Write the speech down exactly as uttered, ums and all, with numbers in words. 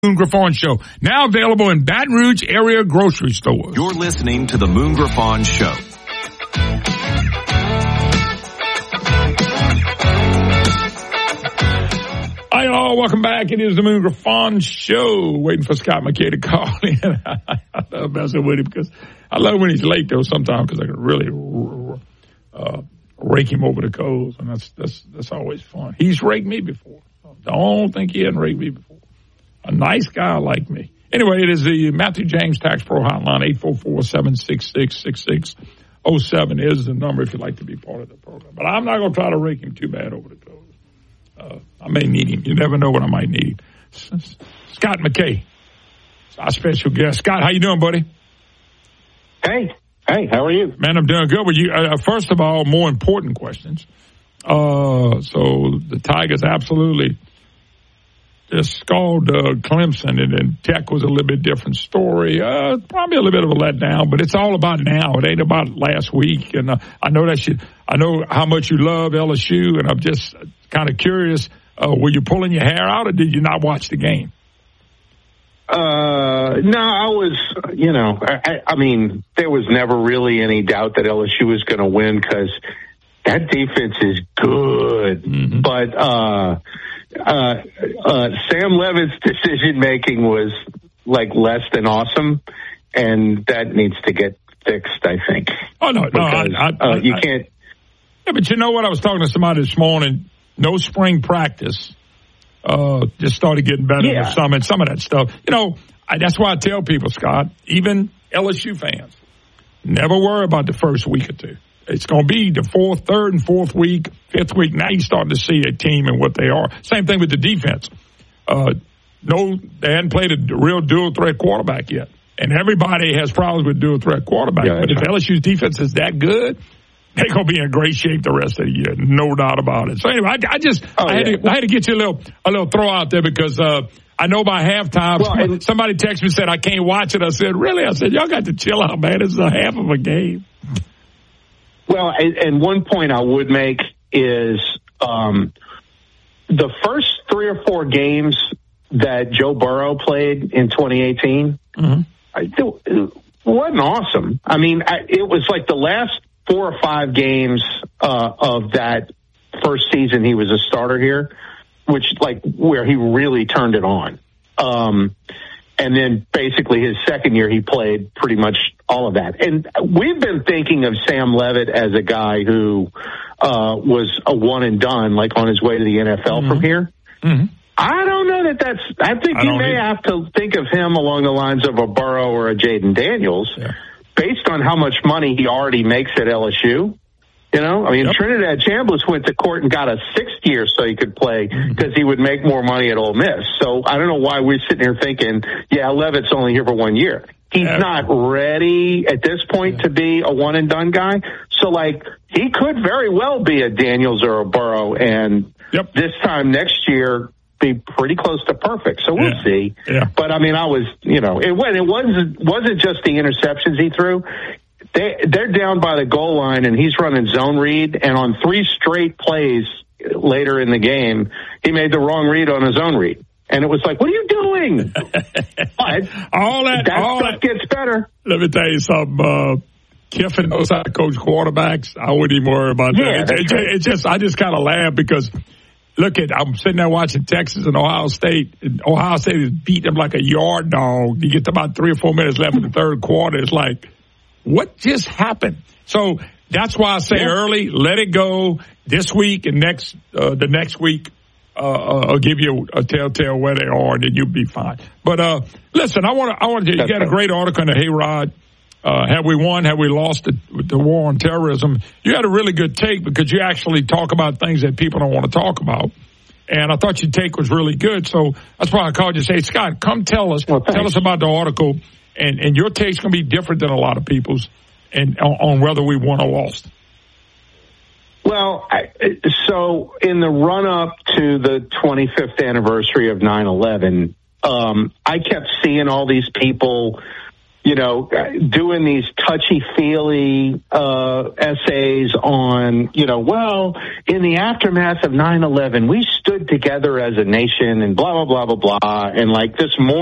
Moon Griffon Show, now available in Baton Rouge area grocery stores. You're listening to the Moon Griffon Show. Hi, all. Welcome back. It is the Moon Griffon Show. Waiting for Scott McKay to call in. I love messing with him because I love when he's late, though, sometimes because I can really uh, rake him over the coals, and that's, that's, that's always fun. He's raked me before. Don't think he hadn't raked me before. A nice guy like me. Anyway, it is the Matthew James Tax Pro Hotline. Eight four four, seven six six, six six zero seven is the number if you'd like to be part of the program. But I'm not going to try to rake him too bad over the coals. Uh, I may need him. You never know what I might need. Scott McKay, our special guest. Scott, how you doing, buddy? Hey. Hey, how are you? Man, I'm doing good. Well, you, uh, first of all, more important questions. Uh, so the Tigers absolutely just scalded uh, Clemson, and then Tech was a little bit different story. Uh, probably a little bit of a letdown, but it's all about now. It ain't about last week. And uh, I know that you, I know how much you love L S U, and I'm just kind of curious. Uh, were you pulling your hair out, or did you not watch the game? Uh, no, I was, you know, I, I mean, there was never really any doubt that L S U was going to win because that defense is good. Mm-hmm. But, uh, uh, uh, Sam Levitt's decision making was like less than awesome, and that needs to get fixed, I think. Oh, no, no, I, I, uh, you I, can't. Yeah, but you know what? I was talking to somebody this morning, no spring practice. Uh, just started getting better yeah. with some and some of that stuff. You know, I, that's why I tell people, Scott, even L S U fans, never worry about the first week or two. It's going to be the fourth, third and fourth week, fifth week. Now you're starting to see a team and what they are. Same thing with the defense. Uh, no, they hadn't played a real dual threat quarterback yet. And everybody has problems with dual threat quarterback. Yeah, but if right. L S U's defense is that good, they're going to be in great shape the rest of the year. No doubt about it. So anyway, I, I just, oh, I, had yeah. to, I had to get you a little, a little throw out there because, uh, I know by halftime, well, somebody, and, somebody texted me and said, I can't watch it. I said, really? I said, y'all got to chill out, man. This is a half of a game. Well, and, and one point I would make is, um, the first three or four games that Joe Burrow played in twenty eighteen, mm-hmm. I, it wasn't awesome. I mean, I, it was like the last four or five games uh, of that first season he was a starter here, which like where he really turned it on. Um, and then basically his second year he played pretty much all of that. And we've been thinking of Sam Levitt as a guy who uh, was a one and done, like on his way to the N F L mm-hmm. from here. Mm-hmm. I don't know that that's, I think I you may either. have to think of him along the lines of a Burrow or a Jaden Daniels. Yeah. Based on how much money he already makes at L S U, you know, I mean, yep. Trinidad Chambliss went to court and got a sixth year so he could play because he would make more money at Ole Miss. So I don't know why we're sitting here thinking, yeah, Levitt's only here for one year. He's yeah. not ready at this point yeah. to be a one and done guy. So like he could very well be a Daniels or a Burrow, and yep. this time next year be pretty close to perfect. So we'll yeah. see. Yeah. But I mean, I was, you know, it, it wasn't wasn't just the interceptions he threw. They they're down by the goal line, and he's running zone read. And on three straight plays later in the game, he made the wrong read on his own read, and it was like, "What are you doing?" But all that, that all stuff that, gets better. Let me tell you something. Uh, Kiffin knows how to coach quarterbacks. I wouldn't even worry about yeah, that. It, it, it just, I just kind of laugh because. Look at, I'm sitting there watching Texas and Ohio State. And Ohio State has beat them like a yard dog. You get to about three or four minutes left in the third quarter. It's like, what just happened? So that's why I say yeah. early, let it go this week and next, uh, the next week. Uh, I'll give you a telltale where they are, and then you'll be fine. But uh, listen, I want to, I want to. You got a great article in the Hayrod. Uh, have we won? Have we lost the, the war on terrorism? You had a really good take because you actually talk about things that people don't want to talk about. And I thought your take was really good. So that's why I called you and say, Scott, come tell us, well, tell us about the article. And, and your take's going to be different than a lot of people's and on, on whether we won or lost. Well, I, so in the run up to the twenty-fifth anniversary of nine eleven, um, I kept seeing all these people you know, doing these touchy-feely uh, essays on, you know, well, in the aftermath of nine eleven, we stood together as a nation and blah, blah, blah, blah, blah. And like this morning,